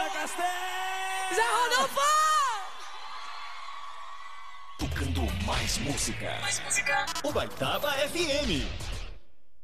Castelo! Zé Rodolfo! Tocando mais música. Mais música. Ubaitaba FM.